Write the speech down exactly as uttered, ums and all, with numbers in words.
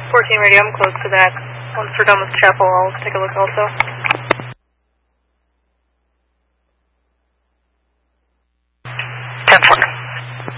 fourteen radio, I'm close to that. Once we're done with Chapel, I'll take a look also. ten four.